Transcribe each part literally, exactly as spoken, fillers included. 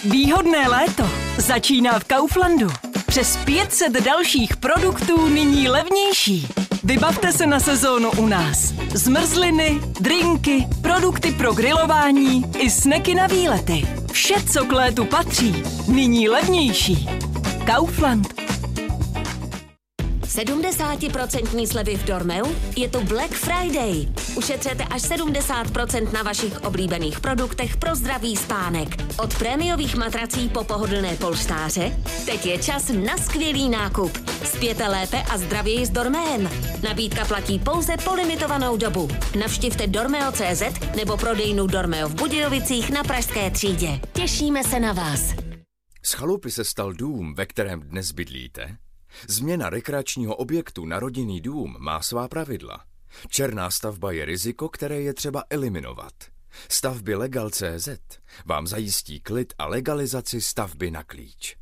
Výhodné léto začíná v Kauflandu. Přes pět set dalších produktů nyní levnější. Vybavte se na sezónu u nás. Zmrzliny, drinky, produkty pro grilování i sneky na výlety. Vše, co k létu patří, nyní levnější. Kaufland. sedmdesát procent slevy v Dormeu? Je to Black Friday. Ušetřete až sedmdesát procent na vašich oblíbených produktech pro zdravý spánek. Od prémiových matrací po pohodlné polštáře, teď je čas na skvělý nákup. Spěte lépe a zdravěji s Dormeem. Nabídka platí pouze po limitovanou dobu. Navštivte dormeo tečka cé zet nebo prodejnu Dormeo v Budějovicích na Pražské třídě. Těšíme se na vás. Z chalupy se stal dům, ve kterém dnes bydlíte? Změna rekreačního objektu na rodinný dům má svá pravidla. Černá stavba je riziko, které je třeba eliminovat. Stavby Legal tečka cé zet vám zajistí klid a legalizaci stavby na klíč.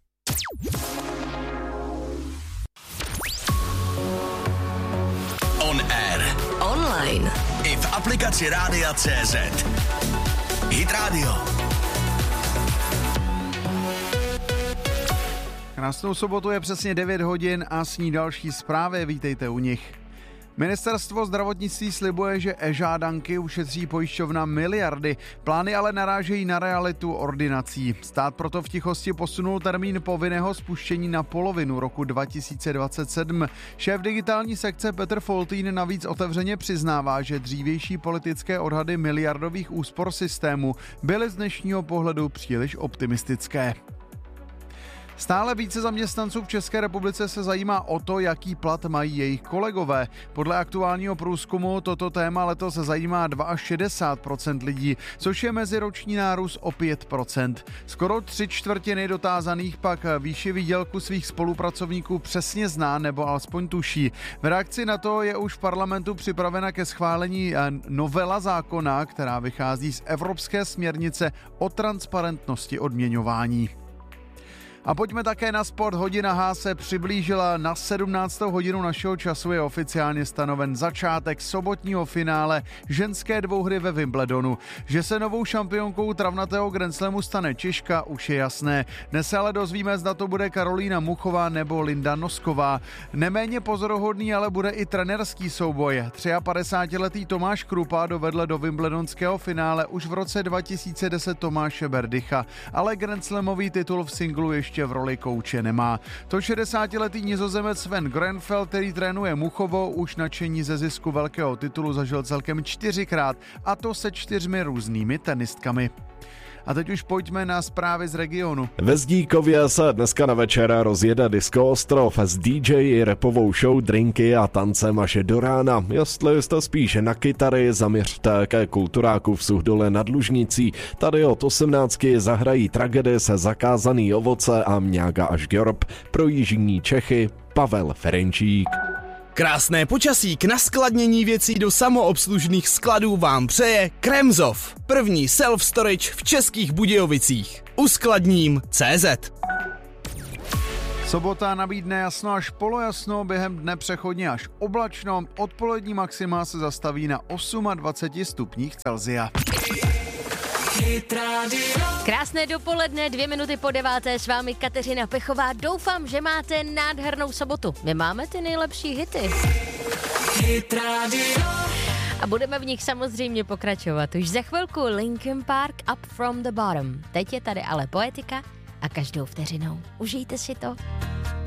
On air. Online. I v aplikaci Rádia tečka cé zet. Hit Radio. Krásnou sobotu, je přesně devět hodin a s ní další zprávy, vítejte u nich. Ministerstvo zdravotnictví slibuje, že e-žádanky ušetří pojišťovna miliardy, plány ale narážejí na realitu ordinací. Stát proto v tichosti posunul termín povinného spuštění na polovinu roku dva tisíce dvacet sedm. Šéf digitální sekce Petr Foltýn navíc otevřeně přiznává, že dřívější politické odhady miliardových úspor systému byly z dnešního pohledu příliš optimistické. Stále více zaměstnanců v České republice se zajímá o to, jaký plat mají jejich kolegové. Podle aktuálního průzkumu toto téma letos zajímá šedesát dva procent lidí, což je meziroční nárůst o pět procent. Skoro tři čtvrtiny dotázaných pak výši výdělku svých spolupracovníků přesně zná nebo alespoň tuší. V reakci na to je už v parlamentu připravena ke schválení novela zákona, která vychází z evropské směrnice o transparentnosti odměňování. A pojďme také na sport. Hodina H se přiblížila, na sedmnáctou hodinu našeho času je oficiálně stanoven začátek sobotního finále ženské dvouhry ve Wimbledonu. Že se novou šampionkou travnatého Grand Slamu stane Češka, už je jasné. Dnes se ale dozvíme, zda to bude Karolína Muchová nebo Linda Nosková. Neméně pozoruhodný ale bude i trenerský souboj. padesátitříletý Tomáš Krupa dovedl do wimbledonského finále už v roce dva tisíce deset Tomáše Berdycha, ale Grand Slamový titul v singlu ještě v roli kouče nemá. To šedesátiletý Nizozemec Sven Grenfell, který trénuje Muchovou, už nadšení ze zisku velkého titulu zažil celkem čtyřikrát, a to se čtyřmi různými tenistkami. A teď už pojďme na zprávy z regionu. Ve Zdíkově se dneska na večer rozjede Disco Ostrov s dý džej i rapovou show, drinky a tancem až do rána. Jestli jste spíše na kytary, zaměřte ke kulturáku v Suchdole nad Lužnicí. Tady od osmnáctky zahrají Tragedy se Zakázaný ovoce a Mňága až Gjorb. Pro jižní Čechy Pavel Ferenčík. Krásné počasí k naskladnění věcí do samoobslužných skladů vám přeje Kremzov, první self-storage v Českých Budějovicích. Uskladním tečka cé zet. Sobota nabídne jasno až polojasno, během dne přechodně až oblačno, odpolední maxima se zastaví na dvacet osm stupních Celsia. Krásné dopoledne, dvě minuty po deváté, s vámi Kateřina Pechová. Doufám, že máte nádhernou sobotu. My máme ty nejlepší hity. A budeme v nich samozřejmě pokračovat. Už za chvilku Linkin Park Up From The Bottom. Teď je tady ale Poetika a každou vteřinou. Užijte si to.